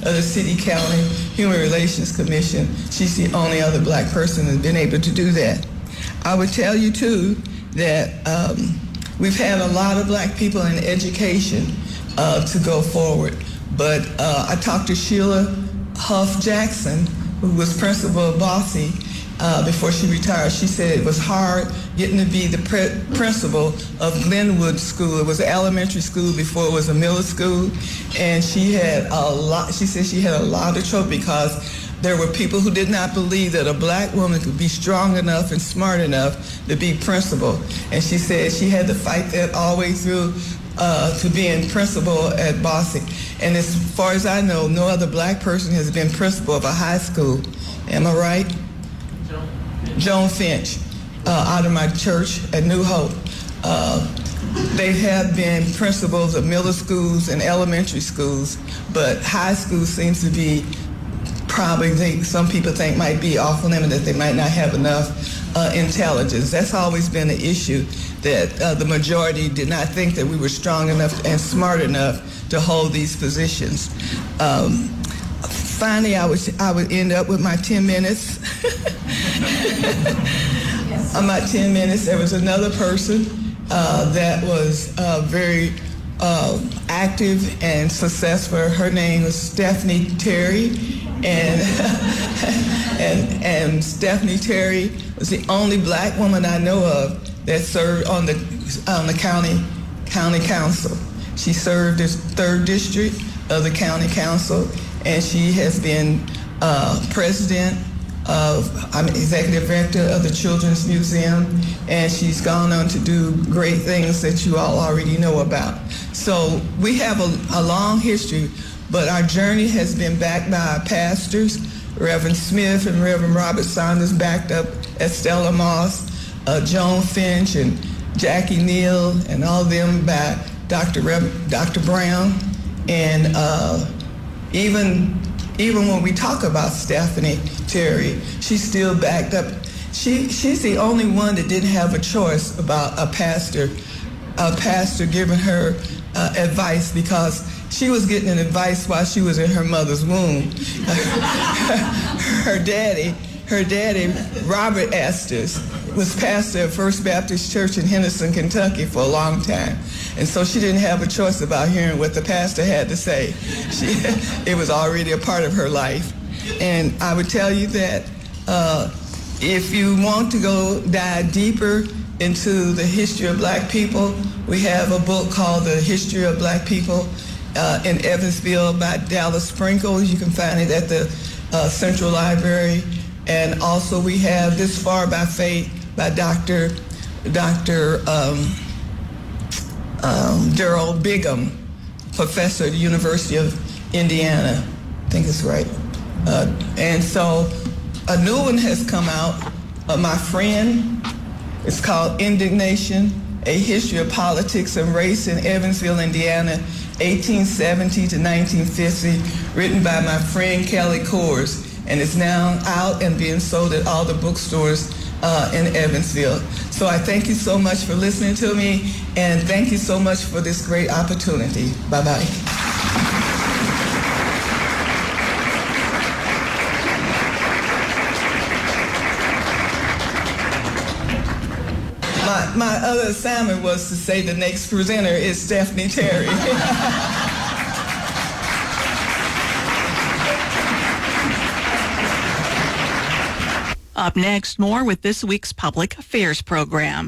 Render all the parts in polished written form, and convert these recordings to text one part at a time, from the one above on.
of the City County Human Relations Commission. She's the only other black person that's been able to do that. I would tell you, too, that we've had a lot of black people in education to go forward. But I talked to Sheila Huff Jackson, who was principal of Bosse, before she retired. She said it was hard getting to be the principal of Glenwood School. It was an elementary school before it was a middle school. And she said she had a lot of trouble because there were people who did not believe that a black woman could be strong enough and smart enough to be principal. And she said she had to fight that all the way through to being principal at Bosse. And as far as I know, no other black person has been principal of a high school. Am I right? Joan Finch, out of my church at New Hope. They have been principals of middle schools and elementary schools, but high school seems to be probably, some people think might be off limit, that they might not have enough intelligence. That's always been an issue, that the majority did not think that we were strong enough and smart enough to hold these positions. Finally, I would end up with my 10 minutes. On my 10 minutes, there was another person that was very active and successful. Her name was Stephanie Terry, and Stephanie Terry was the only black woman I know of that served on the county council. She served as 3rd district of the county council, and she has been executive director of the Children's Museum, and she's gone on to do great things that you all already know about. So we have a long history, but our journey has been backed by our pastors, Reverend Smith and Reverend Robert Saunders, backed up at Stella Moss, Joan Finch and Jackie Neal, and all of them by Dr. Brown. And even when we talk about Stephanie Terry, she's still backed up. She's the only one that didn't have a choice about a pastor giving her advice, because she was getting an advice while she was in her mother's womb. Her daddy, Robert Astor, was pastor at First Baptist Church in Henderson, Kentucky for a long time. And so she didn't have a choice about hearing what the pastor had to say. It was already a part of her life. And I would tell you that if you want to go dive deeper into the history of black people, we have a book called The History of Black People in Evansville by Dallas Sprinkles. You can find it at the Central Library. And also we have This Far by Faith by Dr. Daryl Bigham, professor at the University of Indiana. I think it's right. And so a new one has come out of my friend. It's called Indignation, A History of Politics and Race in Evansville, Indiana, 1870 to 1950, written by my friend Kelly Kors. And it's now out and being sold at all the bookstores in Evansville. So I thank you so much for listening to me, and thank you so much for this great opportunity. Bye-bye. My other assignment was to say the next presenter is Stephanie Terry. Up next, more with this week's Public Affairs program.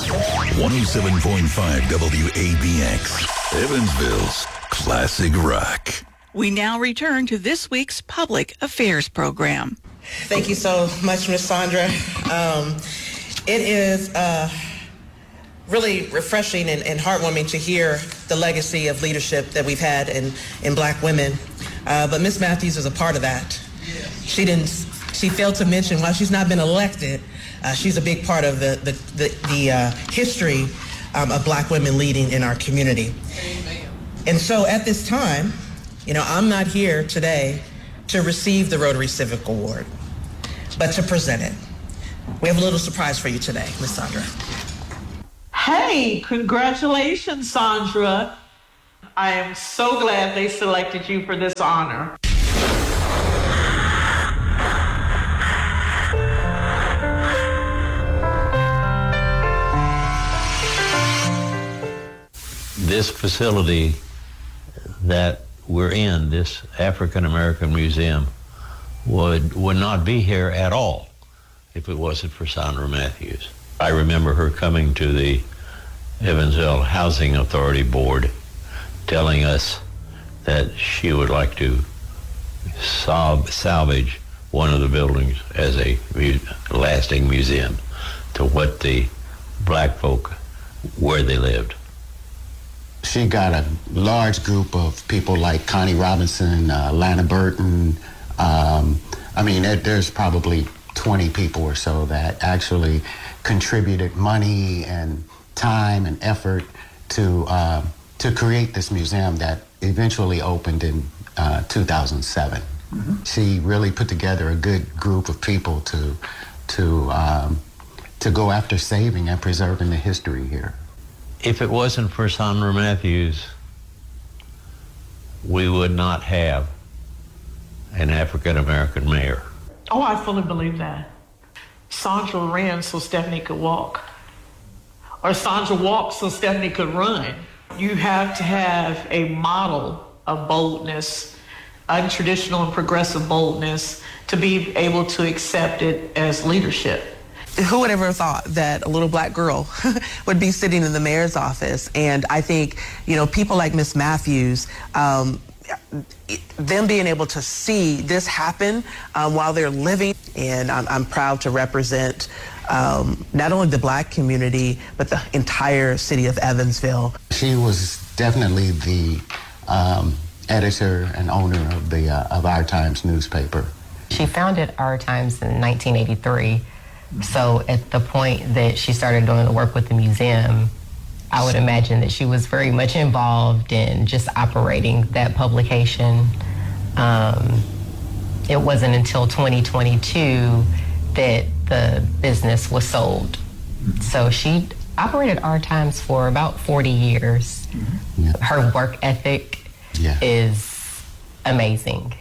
107.5 WABX, Evansville's classic rock. We now return to this week's Public Affairs program. Thank you so much, Ms. Sandra. It is really refreshing and heartwarming to hear the legacy of leadership that we've had in black women. But Ms. Matthews is a part of that. She failed to mention, while she's not been elected, she's a big part of the history of black women leading in our community. Amen. And so at this time, I'm not here today to receive the Rotary Civic Award, but to present it. We have a little surprise for you today, Ms. Sandra. Hey, congratulations, Sandra. I am so glad they selected you for this honor. this facility that we're in, this African American Museum, would not be here at all if it wasn't for Sandra Matthews. I remember her coming to the Evansville Housing Authority Board telling us that she would like to salvage one of the buildings as a lasting museum to what the black folk, where they lived. She got a large group of people like Connie Robinson, Lana Burton. There's probably 20 people or so that actually contributed money and time and effort to create this museum that eventually opened in 2007. Mm-hmm. She really put together a good group of people to go after saving and preserving the history here. If it wasn't for Sandra Matthews, we would not have an African-American mayor. Oh, I fully believe that. Sandra ran so Stephanie could walk. Or Sandra walked so Stephanie could run. You have to have a model of boldness, untraditional and progressive boldness, to be able to accept it as leadership. Who would ever thought that a little black girl would be sitting in the mayor's office? And I think, people like Miss Matthews, them being able to see this happen while they're living, and I'm proud to represent not only the black community, but the entire city of Evansville. She was definitely the editor and owner of Our Times newspaper. She founded Our Times in 1983. So at the point that she started doing the work with the museum, I would imagine that she was very much involved in just operating that publication. It wasn't until 2022 that the business was sold. So she operated Our Times for about 40 years. Yeah. Her work ethic is amazing.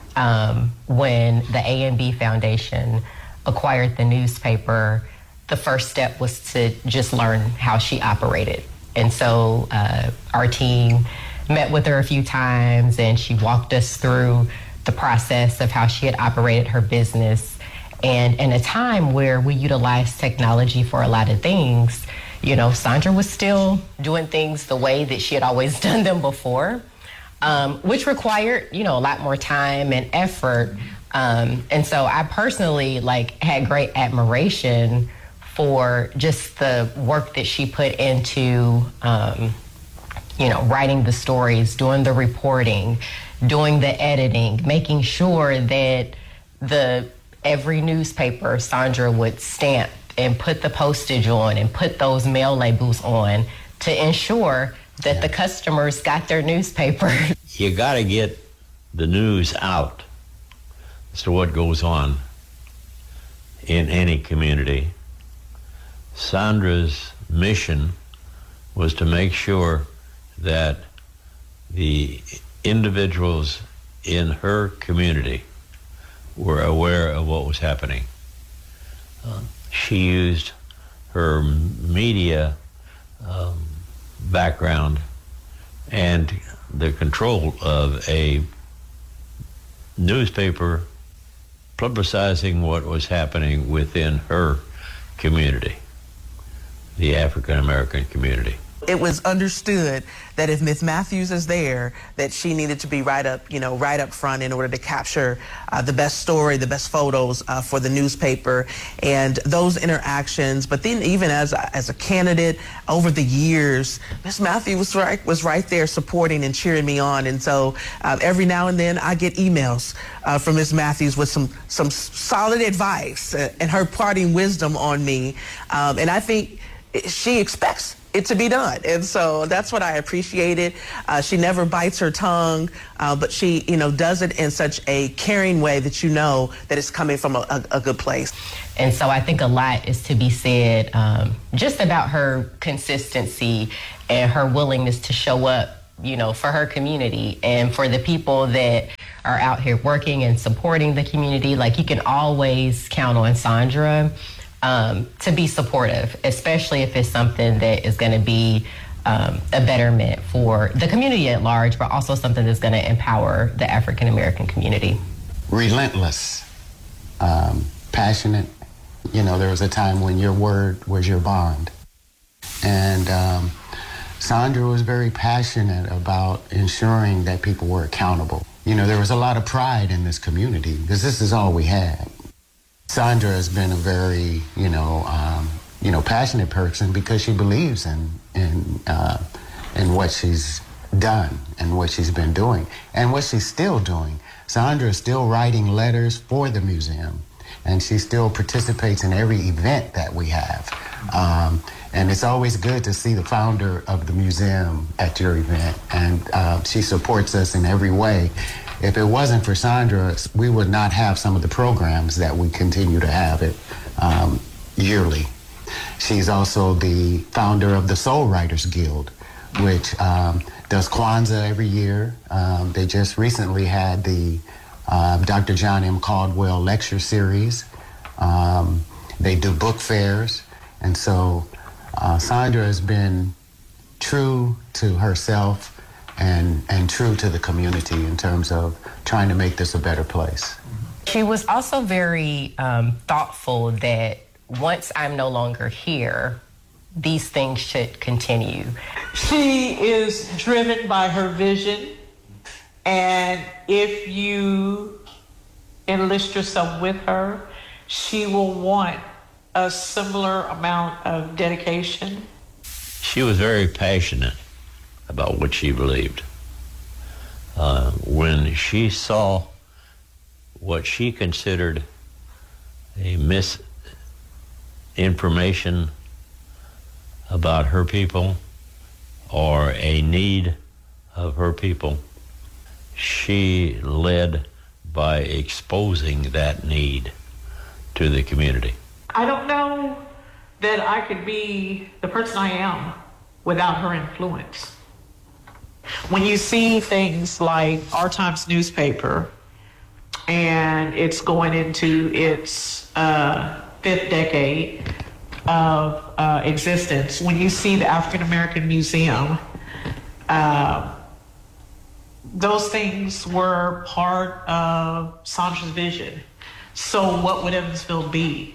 When the A&B Foundation acquired the newspaper, the first step was to just learn how she operated. And so our team met with her a few times, and she walked us through the process of how she had operated her business. And in a time where we utilized technology for a lot of things, Sandra was still doing things the way that she had always done them before, which required, a lot more time and effort. And so I personally had great admiration for just the work that she put into, writing the stories, doing the reporting, doing the editing, making sure that every newspaper Sandra would stamp and put the postage on and put those mail labels on to ensure that the customers got their newspaper. You got to get the news out as to what goes on in any community. Sandra's mission was to make sure that the individuals in her community were aware of what was happening. She used her media background and the control of a newspaper publicizing what was happening within her community, the African American community. It was understood that if Miss Matthews is there, that she needed to be right up front in order to capture the best story, the best photos for the newspaper, and those interactions. But then even as a candidate over the years, Miss Matthews was right there supporting and cheering me on. And so every now and then I get emails from Miss Matthews with some solid advice and her parting wisdom on me. And I think she expects it to be done. And so that's what I appreciated. She never bites her tongue, but she, does it in such a caring way that that it's coming from a good place. And so I think a lot is to be said just about her consistency and her willingness to show up, for her community and for the people that are out here working and supporting the community. You can always count on Sandra to be supportive, especially if it's something that is going to be a betterment for the community at large, but also something that's going to empower the African American community. Relentless, passionate. You know, there was a time when your word was your bond. And Sandra was very passionate about ensuring that people were accountable. You know, there was a lot of pride in this community because this is all we had. Sandra has been a very, passionate person because she believes in what she's done and what she's been doing and what she's still doing. Sandra is still writing letters for the museum, and she still participates in every event that we have. And it's always good to see the founder of the museum at your event, and she supports us in every way. If it wasn't for Sandra, we would not have some of the programs that we continue to have it yearly. She's also the founder of the Soul Writers Guild, which does Kwanzaa every year. They just recently had the Dr. John M. Caldwell lecture series. They do book fairs. And so Sandra has been true to herself and true to the community in terms of trying to make this a better place. She was also very thoughtful that once I'm no longer here, these things should continue. She is driven by her vision, and if you enlist yourself with her, she will want a similar amount of dedication. She was very passionate about what she believed. When she saw what she considered a misinformation about her people or a need of her people, she led by exposing that need to the community. I don't know that I could be the person I am without her influence. When you see things like Our Times newspaper, and it's going into its fifth decade of existence, when you see the African American Museum, those things were part of Sandra's vision. So what would Evansville be?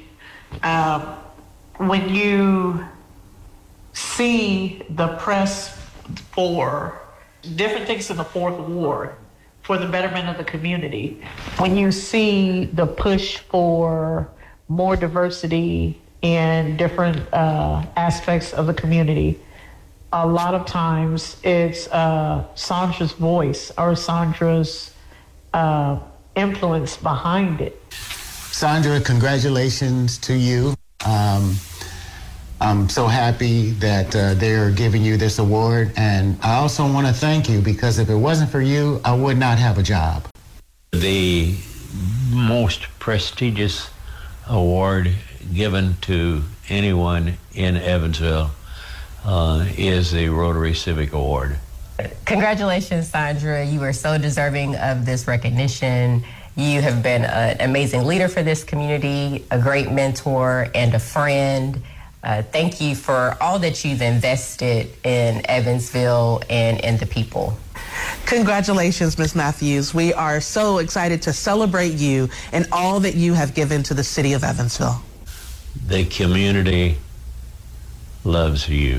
When you see the press for different things in the Fourth Ward for the betterment of the community, when you see the push for more diversity in different aspects of the community, a lot of times it's Sandra's voice or Sandra's influence behind it. Sandra, congratulations to you. I'm so happy that they're giving you this award, and I also want to thank you because if it wasn't for you, I would not have a job. The most prestigious award given to anyone in Evansville is the Rotary Civic Award. Congratulations, Sandra. You are so deserving of this recognition. You have been an amazing leader for this community, a great mentor, and a friend. Thank you for all that you've invested in Evansville and in the people. Congratulations, Ms. Matthews. We are so excited to celebrate you and all that you have given to the city of Evansville. The community loves you.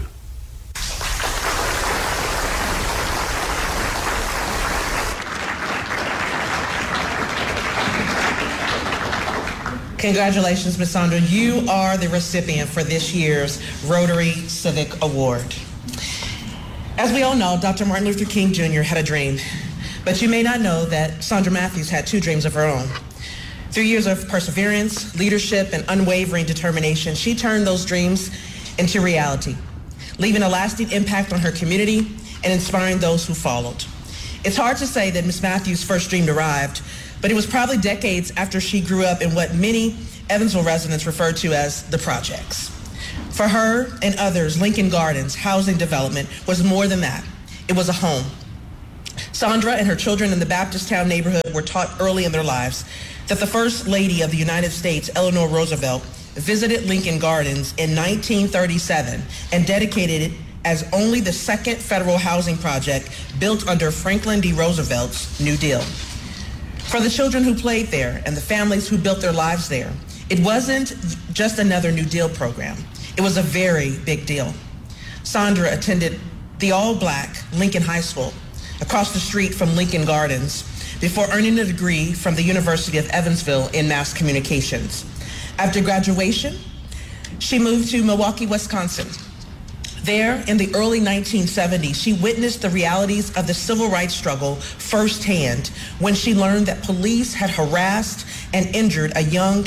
Congratulations, Ms. Sandra. You are the recipient for this year's Rotary Civic Award. As we all know, Dr. Martin Luther King Jr. had a dream, but you may not know that Sandra Matthews had two dreams of her own. Through years of perseverance, leadership, and unwavering determination, she turned those dreams into reality, leaving a lasting impact on her community and inspiring those who followed. It's hard to say that Ms. Matthews' first dream arrived, but it was probably decades after she grew up in what many Evansville residents refer to as the projects. For her and others, Lincoln Gardens housing development was more than that. It was a home. Sandra and her children in the Baptist-town neighborhood were taught early in their lives that the First Lady of the United States, Eleanor Roosevelt, visited Lincoln Gardens in 1937 and dedicated it as only the second federal housing project built under Franklin D. Roosevelt's New Deal. For the children who played there and the families who built their lives there, it wasn't just another New Deal program. It was a very big deal. Sandra attended the all-black Lincoln High School across the street from Lincoln Gardens before earning a degree from the University of Evansville in mass communications. After graduation, she moved to Milwaukee, Wisconsin. There, in the early 1970s, she witnessed the realities of the civil rights struggle firsthand when she learned that police had harassed and injured a young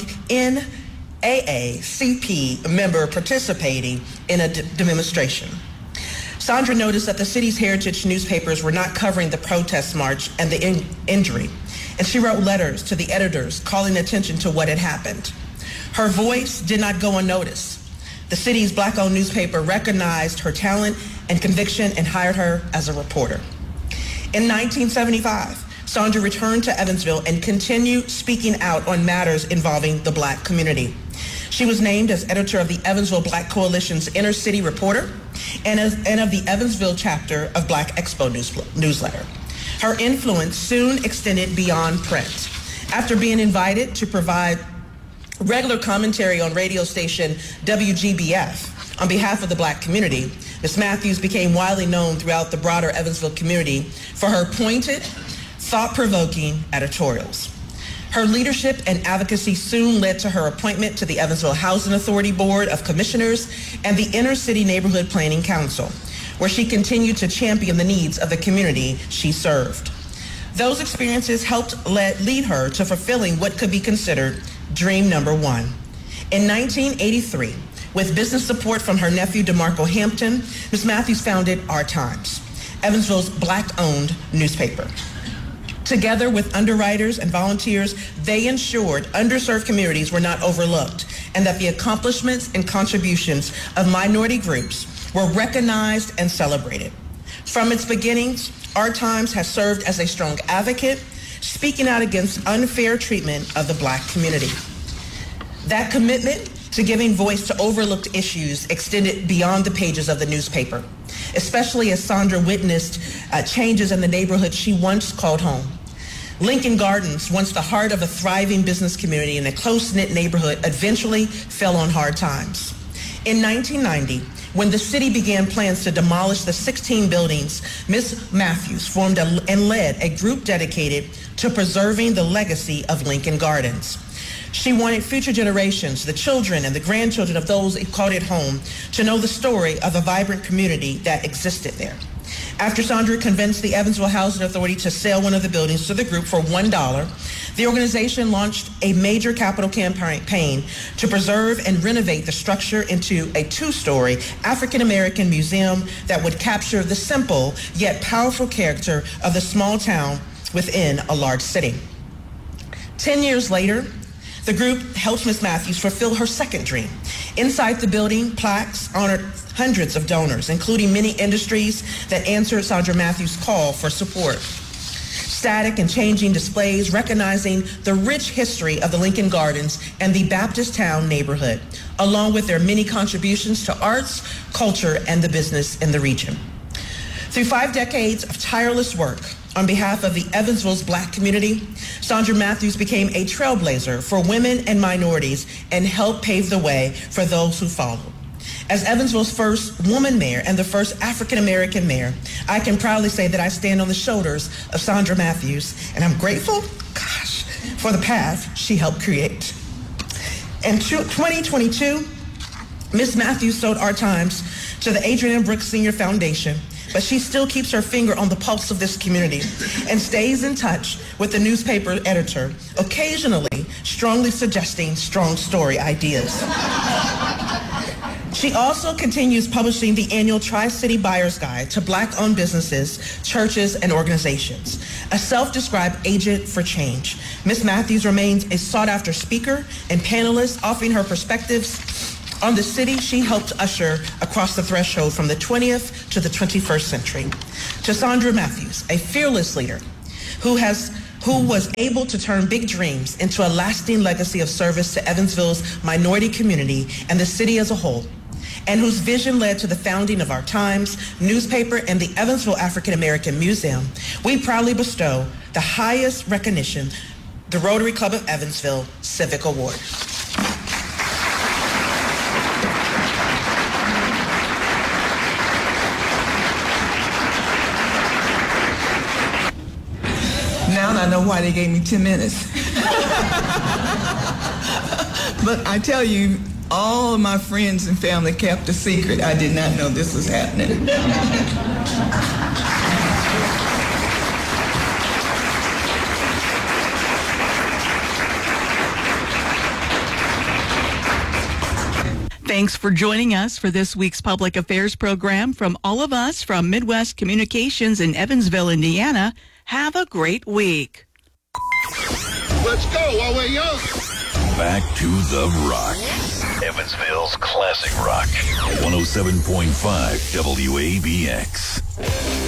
NAACP member participating in a demonstration. Sandra noticed that the city's heritage newspapers were not covering the protest march and the injury, and she wrote letters to the editors calling attention to what had happened. Her voice did not go unnoticed. The city's black-owned newspaper recognized her talent and conviction and hired her as a reporter. In 1975, Sandra returned to Evansville and continued speaking out on matters involving the black community. She was named as editor of the Evansville Black Coalition's Inner City Reporter and of the Evansville chapter of Black Expo newsletter. Her influence soon extended beyond print. After being invited to provide regular commentary on radio station WGBF on behalf of the black community, Ms. Matthews became widely known throughout the broader Evansville community for her pointed, thought-provoking editorials. Her leadership and advocacy soon led to her appointment to the Evansville Housing Authority Board of Commissioners and the Inner City Neighborhood Planning Council, where she continued to champion the needs of the community she served. Those experiences helped lead her to fulfilling what could be considered dream number one. In 1983, with business support from her nephew DeMarco Hampton, Ms. Matthews founded Our Times, Evansville's black-owned newspaper. Together with underwriters and volunteers, they ensured underserved communities were not overlooked and that the accomplishments and contributions of minority groups were recognized and celebrated. From its beginnings, Our Times has served as a strong advocate, speaking out against unfair treatment of the black community. That commitment to giving voice to overlooked issues extended beyond the pages of the newspaper, especially as Sandra witnessed changes in the neighborhood she once called home. Lincoln Gardens, once the heart of a thriving business community in a close-knit neighborhood, eventually fell on hard times. In 1990, when the city began plans to demolish the 16 buildings, Ms. Matthews formed and led a group dedicated to preserving the legacy of Lincoln Gardens. She wanted future generations, the children and the grandchildren of those who called it home, to know the story of a vibrant community that existed there. After Sandra convinced the Evansville Housing Authority to sell one of the buildings to the group for $1, the organization launched a major capital campaign to preserve and renovate the structure into a two-story African-American museum that would capture the simple yet powerful character of the small town within a large city. 10 years later, the group helped Ms. Matthews fulfill her second dream. Inside the building, plaques honored hundreds of donors, including many industries that answered Sandra Matthews' call for support. Static and changing displays recognizing the rich history of the Lincoln Gardens and the Baptist Town neighborhood, along with their many contributions to arts, culture, and the business in the region. Through 5 decades of tireless work on behalf of the Evansville's black community, Sandra Matthews became a trailblazer for women and minorities and helped pave the way for those who followed. As Evansville's first woman mayor and the first African-American mayor, I can proudly say that I stand on the shoulders of Sandra Matthews, and I'm grateful, for the path she helped create. In 2022, Ms. Matthews sold Our Times to the Adrienne M. Brooks Senior Foundation, but she still keeps her finger on the pulse of this community and stays in touch with the newspaper editor, occasionally strongly suggesting strong story ideas. She also continues publishing the annual Tri-City Buyer's Guide to Black-owned businesses, churches, and organizations. A self-described agent for change, Ms. Matthews remains a sought-after speaker and panelist, offering her perspectives on the city she helped usher across the threshold from the 20th to the 21st century. To Sandra Matthews, a fearless leader who was able to turn big dreams into a lasting legacy of service to Evansville's minority community and the city as a whole. and whose vision led to the founding of Our Times newspaper and the Evansville African American Museum, we proudly bestow the highest recognition, the Rotary Club of Evansville Civic Award. Now I know why they gave me 10 minutes. But I tell you, all of my friends and family kept a secret. I did not know this was happening. Thanks for joining us for this week's Public Affairs program. From all of us from Midwest Communications in Evansville, Indiana, have a great week. Let's go while we're young. Back to the Rock. Evansville's classic rock. 107.5 WABX.